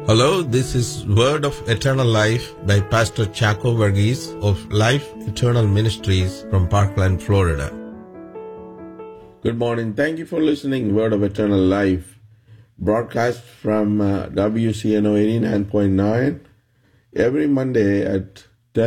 Hello, this is Word of Eternal Life by Pastor Chaco Verghese of Life Eternal Ministries from Parkland, Florida. Good morning. Thank you for listening. Word of Eternal Life, broadcast from WCNO 89.9 every Monday at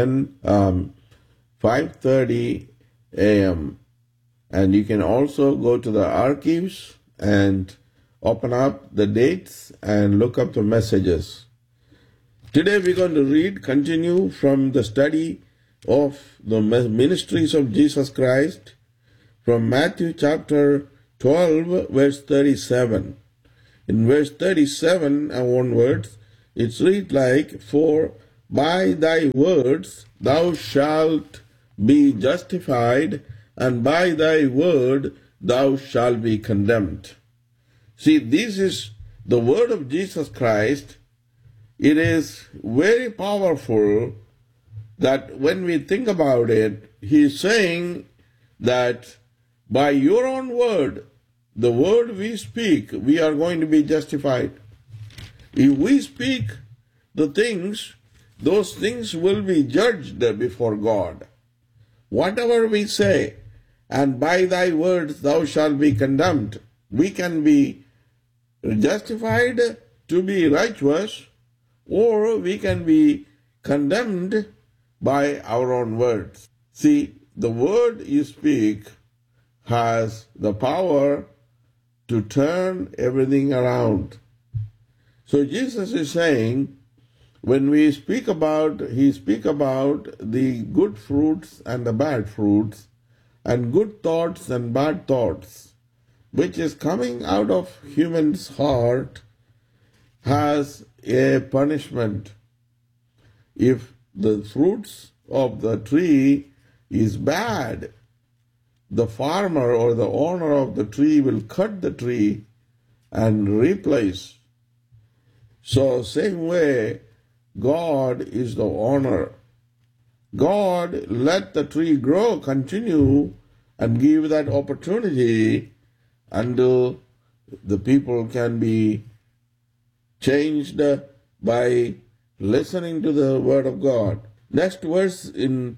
5:30 a.m. And you can also go to the archives and open up the dates and look up the messages. Today we're going to continue from the study of the ministries of Jesus Christ from Matthew chapter 12, verse 37. In verse 37 and onwards, it's read like, "For by thy words thou shalt be justified, and by thy word thou shalt be condemned." See, this is the word of Jesus Christ. It is very powerful that when we think about it, he's saying that by your own word, the word we speak, we are going to be justified. If we speak the things, those things will be judged before God. Whatever we say, and by thy words thou shalt be condemned. We can be justified to be righteous, or we can be condemned by our own words. See, the word you speak has the power to turn everything around. So Jesus is saying, when we speak about, he speak about the good fruits and the bad fruits, and good thoughts and bad thoughts, which is coming out of human's heart, has a punishment. If the fruits of the tree is bad, the farmer or the owner of the tree will cut the tree and replace. So same way, God is the owner. God let the tree grow, continue, and give that opportunity until the people can be changed by listening to the word of God. Next verse in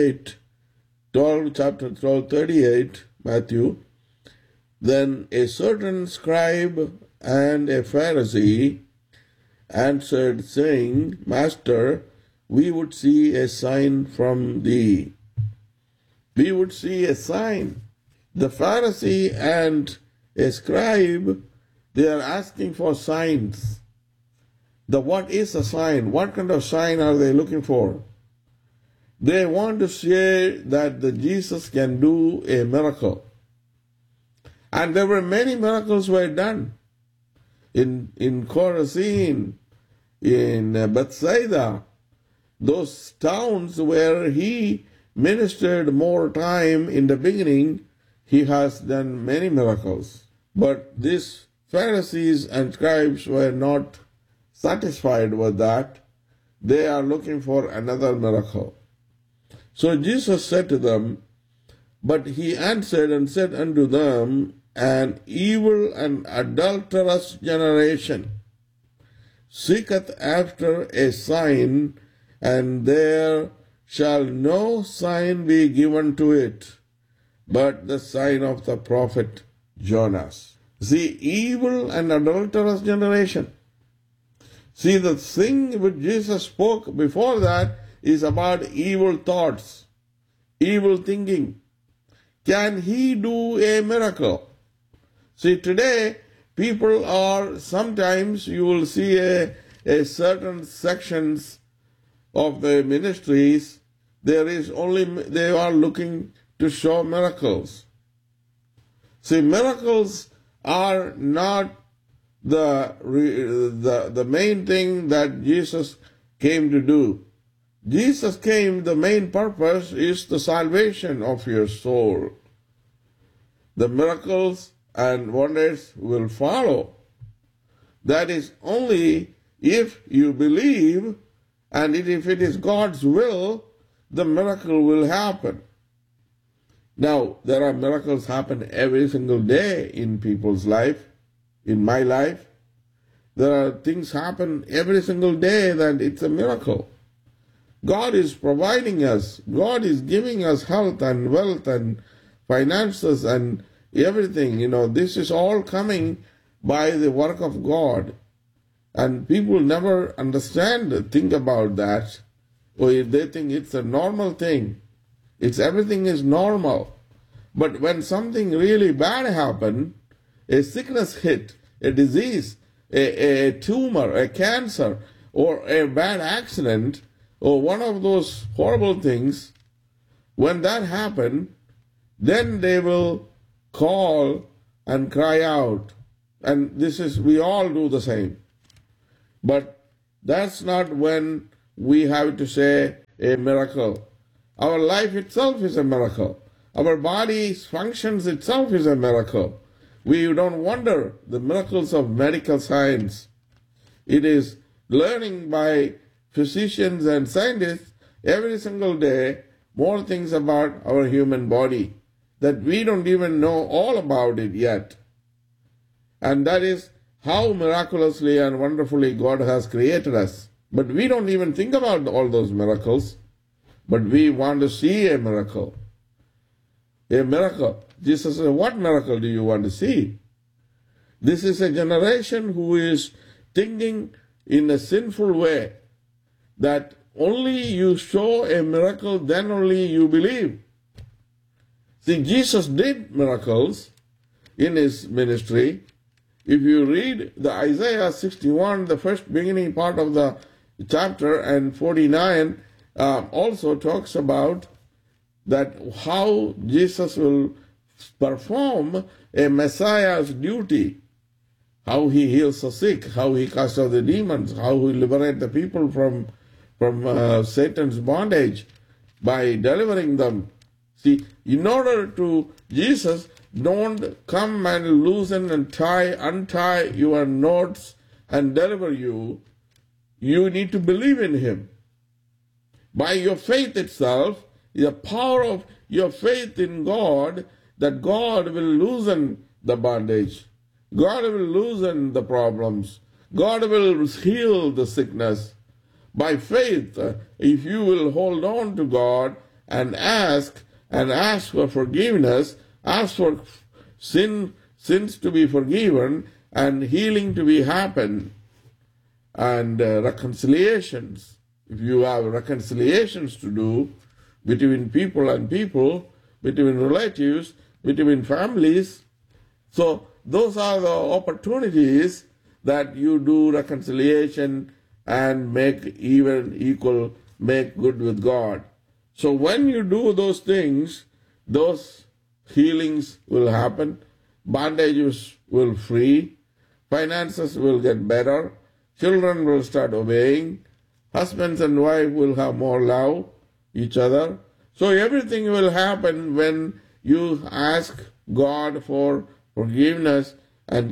chapter 12, 38, Matthew. "Then a certain scribe and a Pharisee answered, saying, Master, we would see a sign from thee." We would see a sign. The Pharisee and a scribe, they are asking for signs. What is a sign? What kind of sign are they looking for? They want to say that Jesus can do a miracle. And there were many miracles were done. In Chorazin, in Bethsaida, those towns where he ministered more time in the beginning, he has done many miracles. But these Pharisees and scribes were not satisfied with that. They are looking for another miracle. So Jesus said to them, "But he answered and said unto them, An evil and adulterous generation seeketh after a sign, and there shall no sign be given to it, but the sign of the prophet Jonas." See, evil and adulterous generation. See, the thing which Jesus spoke before that is about evil thoughts, evil thinking. Can he do a miracle? See, today, people are, sometimes you will see a certain sections of the ministries, they are looking to show miracles. See, miracles are not the main thing that Jesus came to do. Jesus came, the main purpose is the salvation of your soul. The miracles and wonders will follow. That is only if you believe, and if it is God's will, the miracle will happen. Now, there are miracles happen every single day in people's life, in my life. There are things happen every single day that it's a miracle. God is providing us. God is giving us health and wealth and finances and everything. This is all coming by the work of God. And people never think about that. Or they think it's a normal thing. Everything is normal. But when something really bad happened, a sickness hit, a disease, a tumor, a cancer, or a bad accident, or one of those horrible things, when that happened, then they will call and cry out. And we all do the same. But that's not when we have to say a miracle. Our life itself is a miracle. Our body's functions itself is a miracle. We don't wonder the miracles of medical science. It is learning by physicians and scientists every single day more things about our human body that we don't even know all about it yet. And that is how miraculously and wonderfully God has created us. But we don't even think about all those miracles, but we want to see a miracle. A miracle. Jesus said, what miracle do you want to see? This is a generation who is thinking in a sinful way that only you show a miracle, then only you believe. See, Jesus did miracles in his ministry. If you read the Isaiah 61, the first beginning part of the chapter, and 49 also talks about that how Jesus will perform a Messiah's duty, how he heals the sick, how he casts out the demons, how he liberates the people from Satan's bondage by delivering them. See, in order to Jesus, don't come and loosen and untie your knots and deliver you. You need to believe in him. By your faith itself, the power of your faith in God, that God will loosen the bondage. God will loosen the problems. God will heal the sickness. By faith, if you will hold on to God and ask for forgiveness, ask for sins to be forgiven and healing to be happen, and reconciliations. If you have reconciliations to do between people and people, between relatives, between families, so those are the opportunities that you do reconciliation and make good with God. So when you do those things, those healings will happen, bondages will free, finances will get better, children will start obeying, husbands and wife will have more love each other. So everything will happen when you ask God for forgiveness and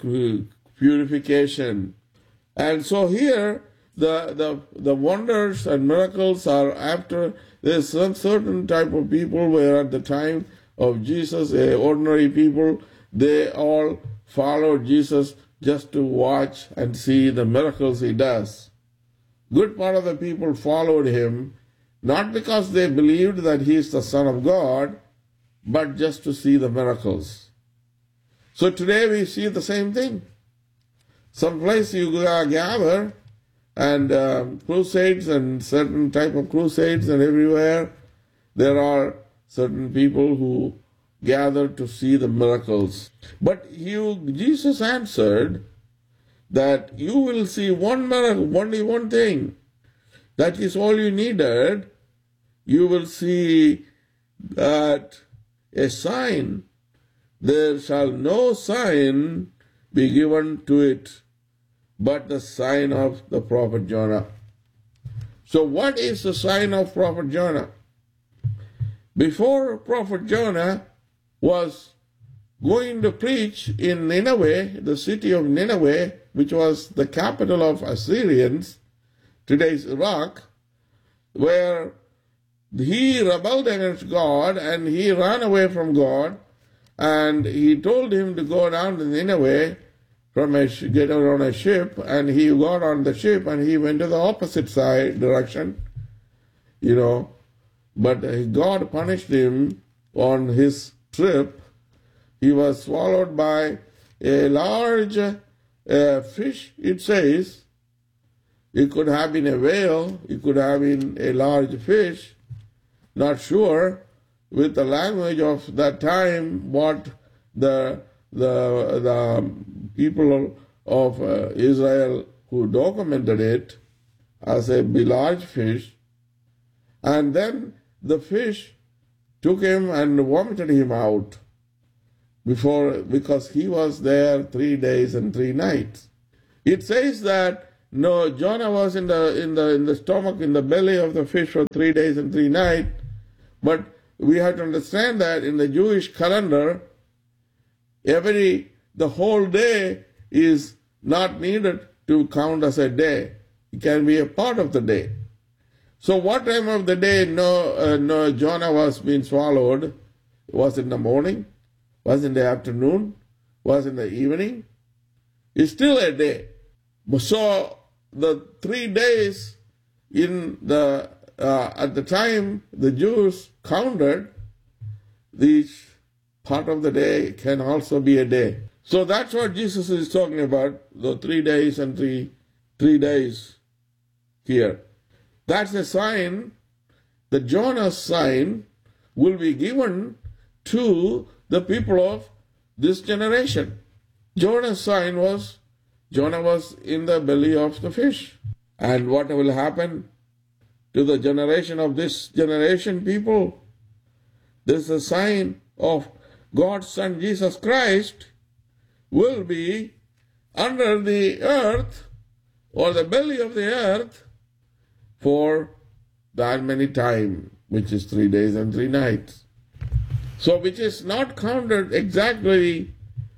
purification. And so here, the wonders and miracles are after there's some certain type of people where at the time of Jesus, ordinary people, they all followed Jesus just to watch and see the miracles he does. Good part of the people followed him, not because they believed that he is the Son of God, but just to see the miracles. So today we see the same thing. Some place you gather, and crusades and certain type of crusades, and everywhere there are certain people who gather to see the miracles. But Jesus answered that you will see one miracle, only one thing. That is all you needed. You will see that a sign, there shall no sign be given to it but the sign of the prophet Jonah. So what is the sign of prophet Jonah? Before prophet Jonah was going to preach in Nineveh, the city of Nineveh, which was the capital of Assyrians, today's Iraq, where he rebelled against God and he ran away from God, and he told him to go down to Nineveh get on a ship, and he got on the ship and he went to the opposite side direction, but God punished him on his trip. He was swallowed by a large fish, it says. It could have been a whale, it could have been a large fish, not sure. With the language of that time, what the people of Israel who documented it as a large fish, and then the fish took him and vomited him out because he was there 3 days and 3 nights. It says that Jonah was in the stomach, in the belly of the fish for 3 days and 3 nights, but we have to understand that in the Jewish calendar, the whole day is not needed to count as a day. It can be a part of the day. So what time of the day Jonah was being swallowed? Was it in the morning? Was it in the afternoon? Was it in the evening? It's still a day. So the 3 days at the time the Jews counted, each part of the day can also be a day. So that's what Jesus is talking about, the 3 days and three days here. That's a sign, the Jonah's sign will be given to the people of this generation. Jonah's sign was, Jonah was in the belly of the fish. And what will happen to the generation of this generation people? This is a sign of God's Son Jesus Christ will be under the earth or the belly of the earth for that many time, which is 3 days and 3 nights. So which is not counted exactly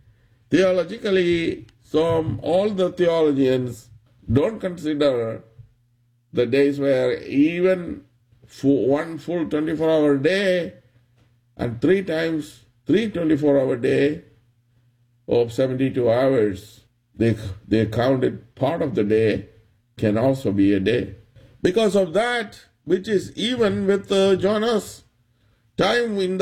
theologically. So all the theologians don't consider the days where even one full 24-hour day and 3 times 3 24-hour day of 72 hours, they counted part of the day can also be a day. Because of that, which is even with Jonah's time in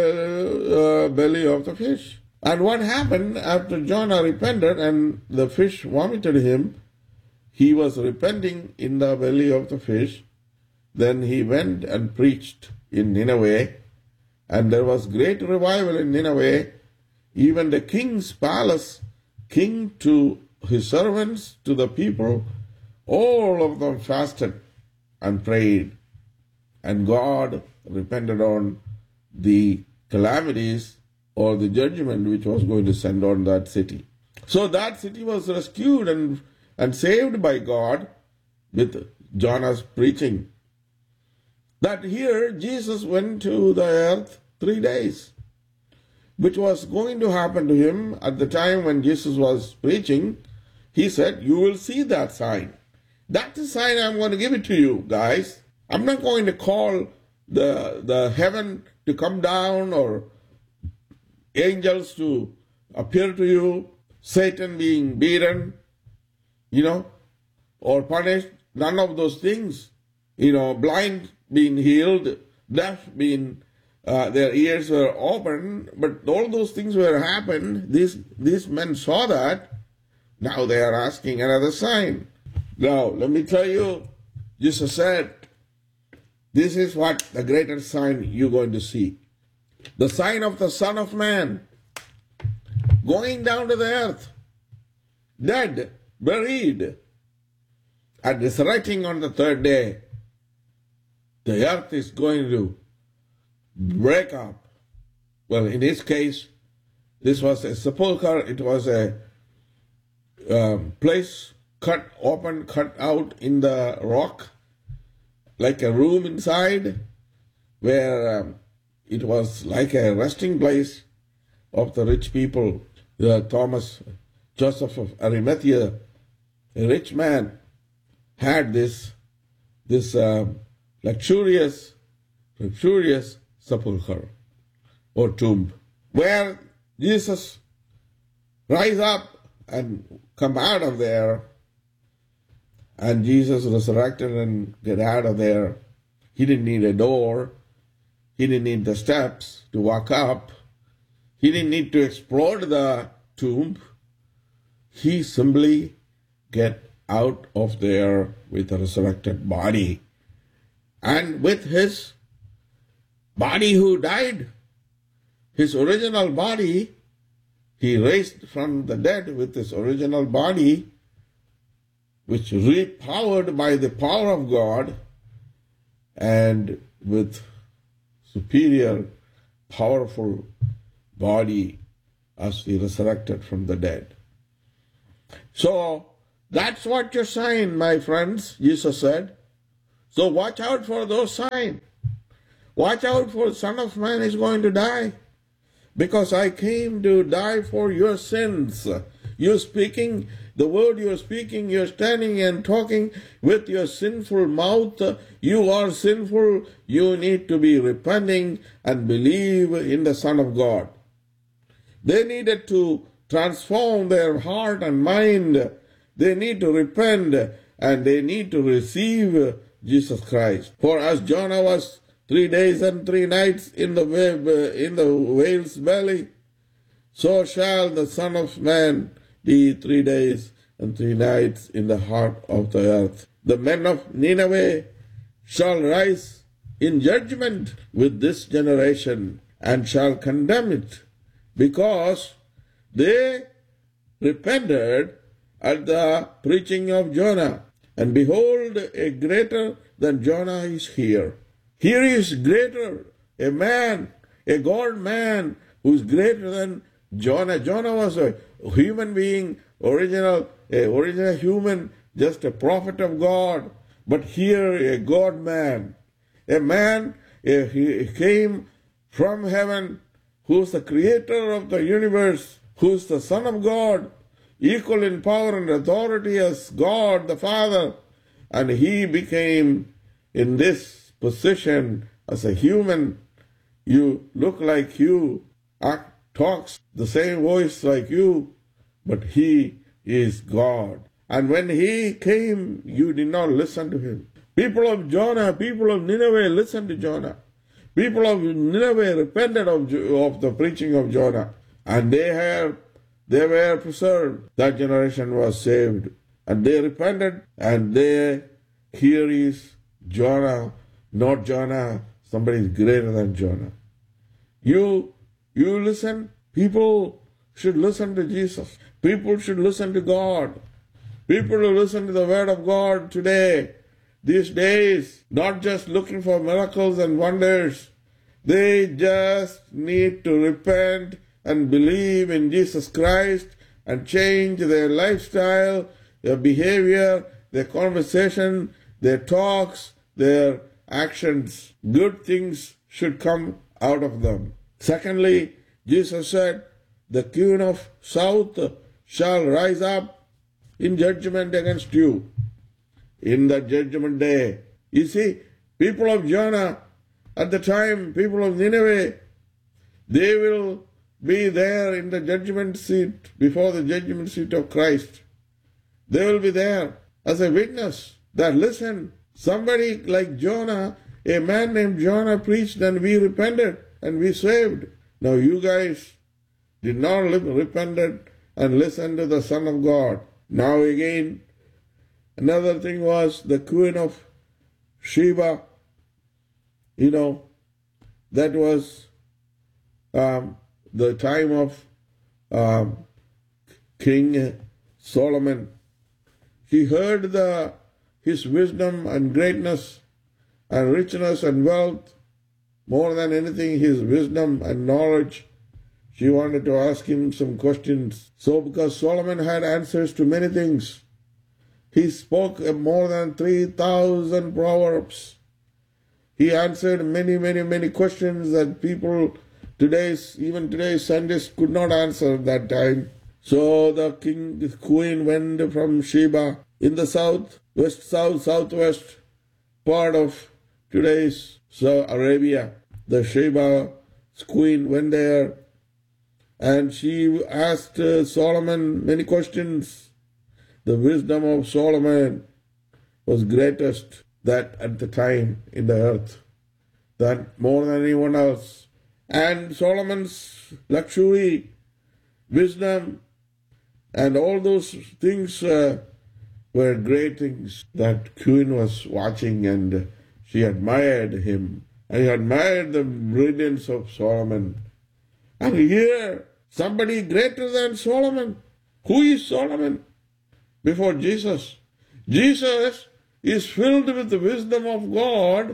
the belly of the fish. And what happened after Jonah repented and the fish vomited him? He was repenting in the belly of the fish. Then he went and preached in Nineveh, and there was great revival in Nineveh. Even the king's palace, king to his servants, to the people, all of them fasted and prayed, and God repented on the calamities or the judgment which was going to send on that city. So that city was rescued and saved by God with Jonah's preaching. That here Jesus went to the earth 3 days, which was going to happen to him at the time when Jesus was preaching. He said, you will see that sign. That's the sign I'm going to give it to you, guys. I'm not going to call the heaven to come down or angels to appear to you, Satan being beaten, or punished. None of those things. Blind being healed, deaf being, their ears were open, but all those things were happened. These men saw that. Now they are asking another sign. Now, let me tell you, Jesus said, this is what the greatest sign you're going to see. The sign of the Son of Man going down to the earth, dead, buried, and resurrecting on the 3rd day. The earth is going to break up. Well, in his case, this was a sepulchre. It was a place cut out in the rock, like a room inside, where it was like a resting place of the rich people. Joseph of Arimathea, a rich man, had this luxurious sepulchre or tomb, where Jesus rise up and come out of there. And Jesus resurrected and get out of there. He didn't need a door. He didn't need the steps to walk up. He didn't need to explore the tomb. He simply get out of there with a resurrected body. And with his body who died, his original body, he raised from the dead with his original body, which repowered by the power of God and with superior, powerful body as he resurrected from the dead. So that's what your sign, my friends, Jesus said. So watch out for those signs. Watch out for the Son of Man is going to die. Because I came to die for your sins. You're speaking, the word you're speaking, you're standing and talking with your sinful mouth. You are sinful. You need to be repenting and believe in the Son of God. They needed to transform their heart and mind. They need to repent and they need to receive Jesus Christ. For as Jonah was 3 days and 3 nights in the whale's belly, so shall the Son of Man be 3 days and 3 nights in the heart of the earth. The men of Nineveh shall rise in judgment with this generation and shall condemn it, because they repented at the preaching of Jonah. And behold, a greater than Jonah is here. Here is greater, a man, a God-man who is greater than Jonah. Jonah was a human being, original human, just a prophet of God. But here a God-man, a man, he came from heaven, who's the creator of the universe, who's the Son of God, equal in power and authority as God the Father. And he became in this position as a human. You look like you, talks the same voice like you, but he is God. And when he came, you did not listen to him. People of Jonah, people of Nineveh listened to Jonah. People of Nineveh repented of the preaching of Jonah, and they were preserved. That generation was saved, and they repented, and here is Jonah. Not Jonah, somebody is greater than Jonah. You listen, people should listen to Jesus. People should listen to God. People who listen to the Word of God today, these days, not just looking for miracles and wonders. They just need to repent and believe in Jesus Christ and change their lifestyle, their behavior, their conversation, their talks, their actions. Good things should come out of them. Secondly, Jesus said, the Queen of South shall rise up in judgment against you in the judgment day. You see, people of Jonah, at the time, people of Nineveh, they will be there in the judgment seat, before the judgment seat of Christ. They will be there as a witness that, listen, somebody like Jonah, a man named Jonah preached and we repented and we saved. Now you guys did not repented and listened to the Son of God. Now again, another thing was the Queen of Sheba. That was the time of King Solomon. He heard his wisdom and greatness and richness and wealth, more than anything, his wisdom and knowledge. She wanted to ask him some questions. So because Solomon had answers to many things, he spoke more than 3,000 proverbs. He answered many, many, many questions that people even today's scientists could not answer at that time. So the queen went from Sheba in the southwest part of today's Arabia. The Sheba's queen went there, and she asked Solomon many questions. The wisdom of Solomon was greatest that at the time in the earth, that more than anyone else. And Solomon's luxury, wisdom, and all those things were great things that Queen was watching, and she admired him. And he admired the brilliance of Solomon. And here, somebody greater than Solomon. Who is Solomon? Before Jesus. Jesus is filled with the wisdom of God.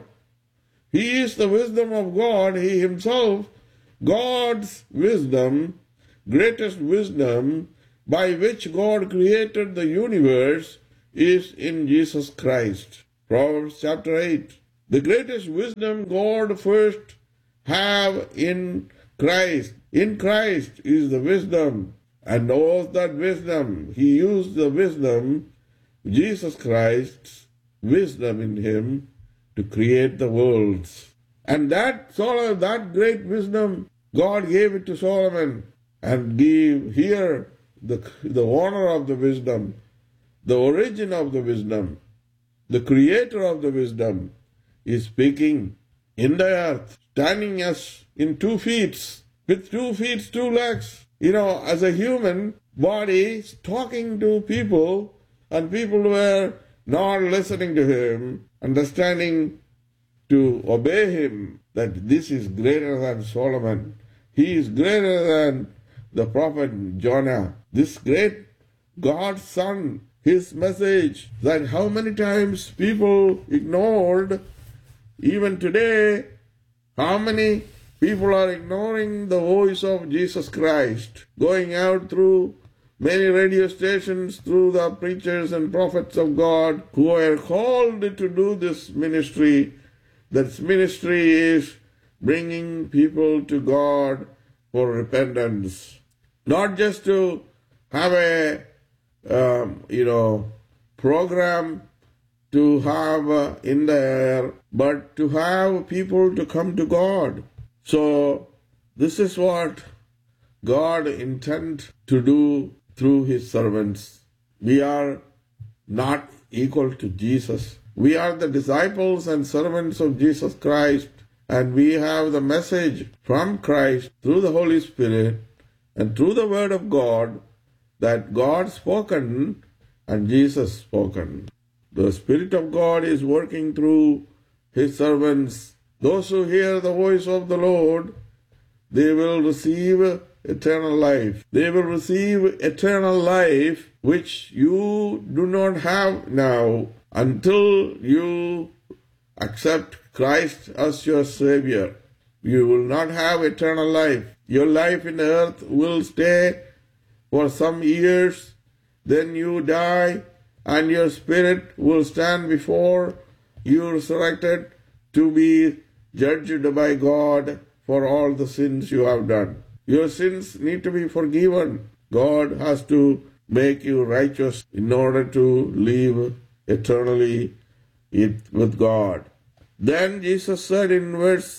He is the wisdom of God. He himself, God's wisdom, greatest wisdom by which God created the universe, is in Jesus Christ. Proverbs chapter 8. The greatest wisdom God first have in Christ. In Christ is the wisdom. And knows that wisdom. He used the wisdom, Jesus Christ's wisdom in him, to create the worlds. And that great wisdom, God gave it to Solomon, and gave here the honor of the wisdom, the origin of the wisdom, the creator of the wisdom is speaking in the earth, standing us in 2 feet, with 2 feet, 2 legs. As a human body, talking to people, and people were not listening to him, understanding to obey him, that this is greater than Solomon. He is greater than the prophet Jonah. This great God's Son, his message, that how many times people ignored. Even today, how many people are ignoring the voice of Jesus Christ, going out through many radio stations, through the preachers and prophets of God who are called to do this ministry. That ministry is bringing people to God for repentance. Not just to have a, program to have in the air, but to have people to come to God. So this is what God intends to do through his servants. We are not equal to Jesus. We are the disciples and servants of Jesus Christ, and we have the message from Christ through the Holy Spirit and through the Word of God, that God spoken and Jesus spoken. The Spirit of God is working through his servants. Those who hear the voice of the Lord, they will receive eternal life. They will receive eternal life which you do not have now until you accept Christ as your Savior. You will not have eternal life. Your life in the earth will stay for some years, then you die, and your spirit will stand before you resurrected to be judged by God for all the sins you have done. Your sins need to be forgiven. God has to make you righteous in order to live eternally with God. Then Jesus said in verse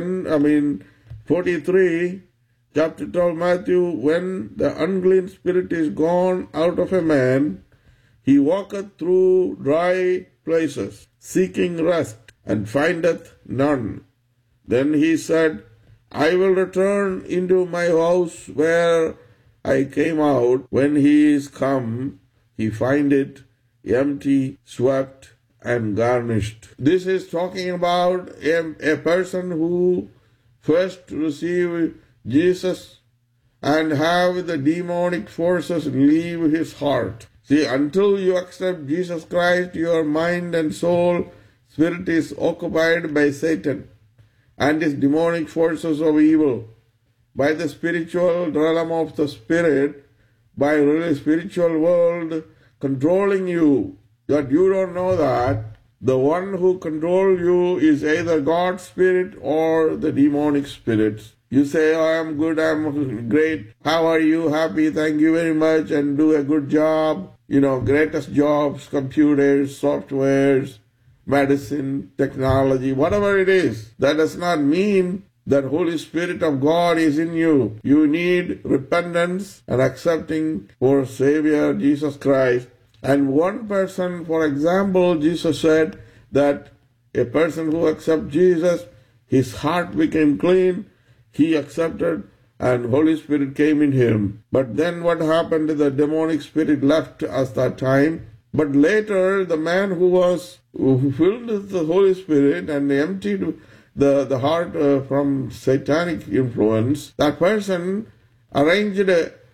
43, chapter 12, Matthew, when the unclean spirit is gone out of a man, he walketh through dry places, seeking rest, and findeth none. Then he said, I will return into my house where I came out. When he is come, he find it empty, swept, and garnished. This is talking about a person who first received Jesus and have the demonic forces leave his heart. See, until you accept Jesus Christ, your mind and soul, spirit is occupied by Satan and his demonic forces of evil, by the spiritual realm of the spirit, by really spiritual world controlling you, that you don't know that. The one who controls you is either God's spirit or the demonic spirits. You say, oh, I'm good, I'm great, how are you, happy, thank you very much, and do a good job. Greatest jobs, computers, softwares, medicine, technology, whatever it is. That does not mean that Holy Spirit of God is in you. You need repentance and accepting for Savior Jesus Christ. And one person, for example, Jesus said that a person who accepts Jesus, his heart became clean, he accepted, and Holy Spirit came in him. But then what happened? The demonic spirit left us that time. But later, the man who was filled with the Holy Spirit and emptied the heart from satanic influence, that person arranged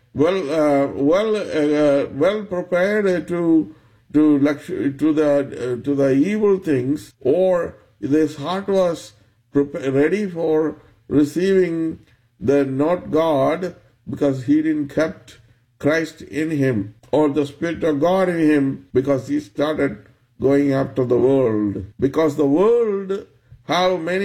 well prepared to the evil things, or his heart was ready for receiving the not God, because he didn't kept Christ in him, or the Spirit of God in him, because he started going after the world. Because the world have many